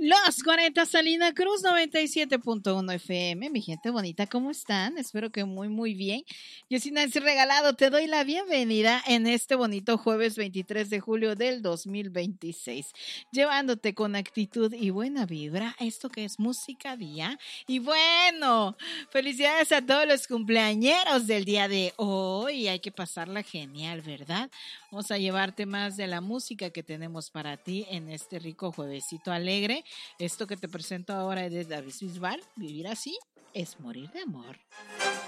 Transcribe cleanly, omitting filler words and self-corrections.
Los 40 Salina Cruz 97.1 FM. Mi gente bonita, ¿cómo están? Espero que muy bien. Yo soy Nancy Regalado, te doy la bienvenida en este bonito jueves 23 de julio del 2026, llevándote con actitud y buena vibra esto que es Música Día. Y bueno, felicidades a todos los cumpleañeros del día de hoy. Hay que pasarla genial, ¿verdad? Vamos a llevarte más de la música que tenemos para ti en este rico juevesito alegre. Esto que te presento ahora es de David Bisbal. Vivir así es morir de amor.